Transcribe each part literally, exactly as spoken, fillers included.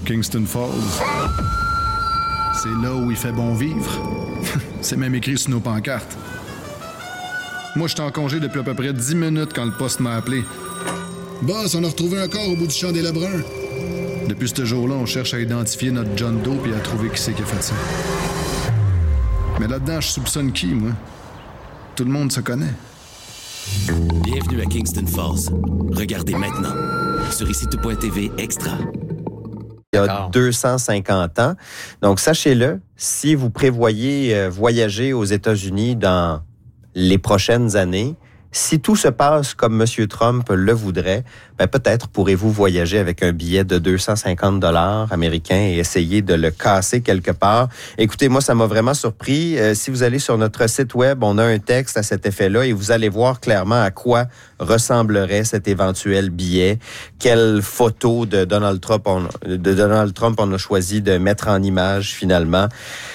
Kingston Falls. C'est là où il fait bon vivre. C'est même écrit sur nos pancartes. Moi, j'étais en congé depuis à peu près dix minutes quand le poste m'a appelé. Boss, on a retrouvé un corps au bout du champ des Lebrun. Depuis ce jour-là, on cherche à identifier notre John Doe et à trouver qui c'est qui a fait ça. Mais là-dedans, je soupçonne qui, moi? Tout le monde se connaît. Bienvenue à Kingston Falls. Regardez maintenant sur ici tout point t v Extra. Il y a deux cent cinquante ans. Donc, sachez-le, si vous prévoyez voyager aux États-Unis dans les prochaines années, si tout se passe comme M. Trump le voudrait, ben peut-être pourrez-vous voyager avec un billet de deux cent cinquante dollars américains et essayer de le casser quelque part. Écoutez, moi, ça m'a vraiment surpris. Euh, si vous allez sur notre site web, on a un texte à cet effet-là et vous allez voir clairement à quoi ressemblerait cet éventuel billet. Quelle photo de Donald Trump on, de Donald Trump on a choisi de mettre en image finalement.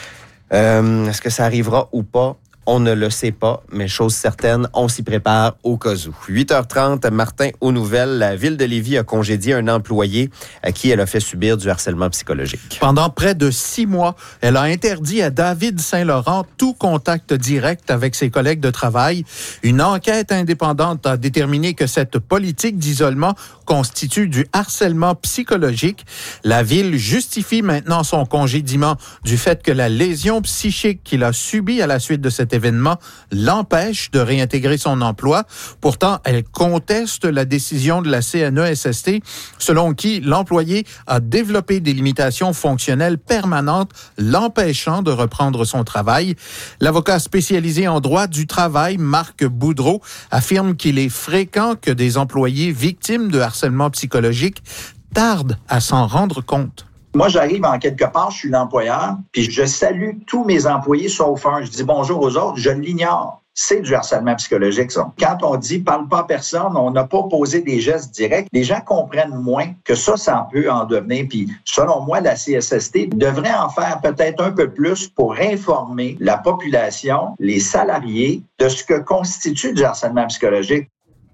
Euh, est-ce que ça arrivera ou pas? On ne le sait pas, mais chose certaine, on s'y prépare au cas où. huit heures trente, Martin, aux nouvelles, la ville de Lévis a congédié un employé à qui elle a fait subir du harcèlement psychologique. Pendant près de six mois, elle a interdit à David Saint-Laurent tout contact direct avec ses collègues de travail. Une enquête indépendante a déterminé que cette politique d'isolement constitue du harcèlement psychologique. La ville justifie maintenant son congédiement du fait que la lésion psychique qu'il a subie à la suite de cet événement l'empêche de réintégrer son emploi. Pourtant, elle conteste la décision de la C N E S S T, selon qui l'employé a développé des limitations fonctionnelles permanentes, l'empêchant de reprendre son travail. L'avocat spécialisé en droit du travail, Marc Boudreau, affirme qu'il est fréquent que des employés victimes de harcèlement psychologique tardent à s'en rendre compte. Moi, j'arrive en quelque part, je suis l'employeur, puis je salue tous mes employés sauf un. Je dis bonjour aux autres, je l'ignore. C'est du harcèlement psychologique, ça. Quand on dit « parle pas à personne », on n'a pas posé des gestes directs. Les gens comprennent moins que ça, ça peut en devenir. Puis, selon moi, la C S S T devrait en faire peut-être un peu plus pour informer la population, les salariés, de ce que constitue du harcèlement psychologique.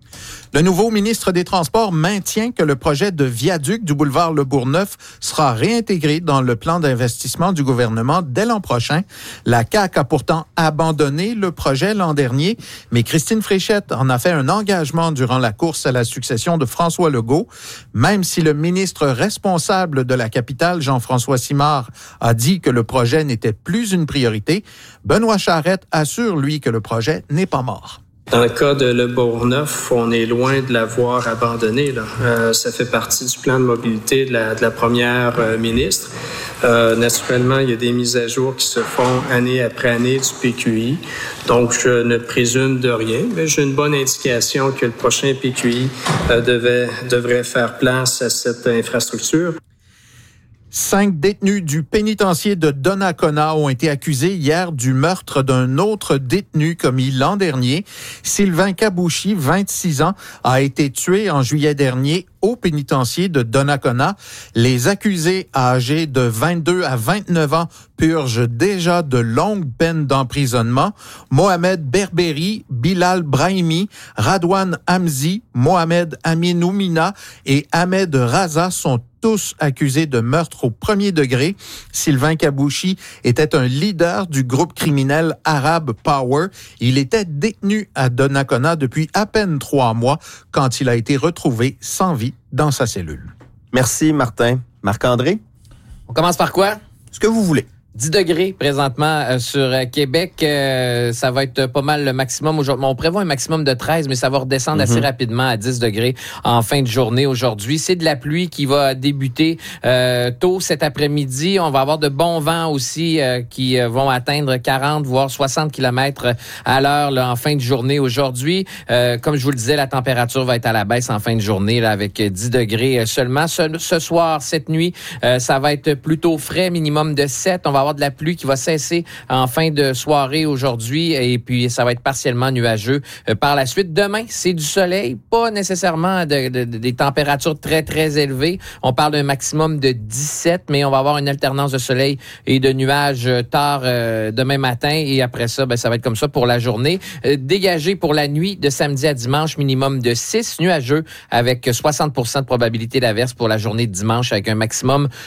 Le nouveau ministre des Transports maintient que le projet de viaduc du boulevard Le Bourgneuf sera réintégré dans le plan d'investissement du gouvernement dès l'an prochain. La C A Q a pourtant abandonné le projet l'an dernier, mais Christine Fréchette en a fait un engagement durant la course à la succession de François Legault. Même si le ministre responsable de la capitale, Jean-François Simard, a dit que le projet n'était plus une priorité, Benoît Charette assure, lui, que le projet n'est pas mort. Dans le cas de Le Bourgneuf, on est loin de l'avoir abandonné. Là. Euh, ça fait partie du plan de mobilité de la, de la première euh, ministre. Euh, naturellement, il y a des mises à jour qui se font année après année du P Q I. Donc, je ne présume de rien, mais j'ai une bonne indication que le prochain P Q I euh, devait, devrait faire place à cette infrastructure. Cinq détenus du pénitencier de Donnacona ont été accusés hier du meurtre d'un autre détenu commis l'an dernier. Sylvain Kabouchi, vingt-six ans, a été tué en juillet dernier au pénitencier de Donnacona. Les accusés âgés de vingt-deux à vingt-neuf ans purgent déjà de longues peines d'emprisonnement. Mohamed Berberi, Bilal Brahimi, Radwan Hamzi, Mohamed Aminoumina et Ahmed Raza sont tous accusés de meurtre au premier degré. Sylvain Kabouchi était un leader du groupe criminel Arab Power. Il était détenu à Donnacona depuis à peine trois mois quand il a été retrouvé sans vie dans sa cellule. Merci, Martin. Marc-André? On commence par quoi? Ce que vous voulez. dix degrés présentement euh, sur euh, Québec. Euh, ça va être pas mal le maximum aujourd'hui. On prévoit un maximum de treize, mais ça va redescendre mm-hmm. assez rapidement à dix degrés en fin de journée aujourd'hui. C'est de la pluie qui va débuter euh, tôt cet après-midi. On va avoir de bons vents aussi euh, qui euh, vont atteindre quarante, voire soixante kilomètres à l'heure là, en fin de journée aujourd'hui. Euh, comme je vous le disais, la température va être à la baisse en fin de journée là, avec dix degrés seulement. Ce, ce soir, cette nuit, euh, ça va être plutôt frais, minimum de sept. On va avoir de la pluie qui va cesser en fin de soirée aujourd'hui et puis ça va être partiellement nuageux euh, par la suite. Demain, c'est du soleil, pas nécessairement de, de, de, des températures très, très élevées. On parle d'un maximum de dix-sept, mais on va avoir une alternance de soleil et de nuages tard euh, demain matin et après ça, ben, ça va être comme ça pour la journée. Euh, dégagé pour la nuit de samedi à dimanche, minimum de six, nuageux avec soixante pour cent de probabilité d'averse pour la journée de dimanche avec un maximum